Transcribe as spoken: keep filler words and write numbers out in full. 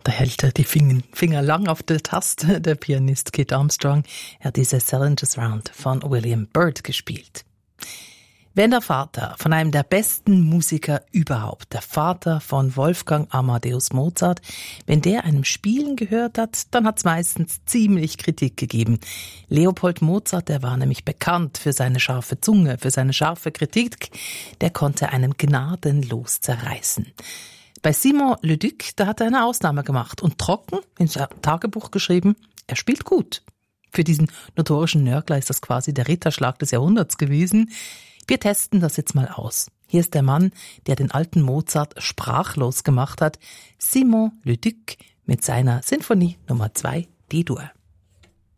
da hält er die Finger lang auf der Taste, der Pianist Kit Armstrong. Er hat diese Salinger's Round von William Byrd gespielt. Wenn der Vater von einem der besten Musiker überhaupt, der Vater von Wolfgang Amadeus Mozart, wenn der einem Spielen gehört hat, dann hat es meistens ziemlich Kritik gegeben. Leopold Mozart, der war nämlich bekannt für seine scharfe Zunge, für seine scharfe Kritik, der konnte einen gnadenlos zerreißen. Bei Simon Leduc, da hat er eine Ausnahme gemacht und trocken ins Tagebuch geschrieben, er spielt gut. Für diesen notorischen Nörgler ist das quasi der Ritterschlag des Jahrhunderts gewesen. Wir testen das jetzt mal aus. Hier ist der Mann, der den alten Mozart sprachlos gemacht hat, Simon Leduc mit seiner Sinfonie Nummer zwei D-Dur.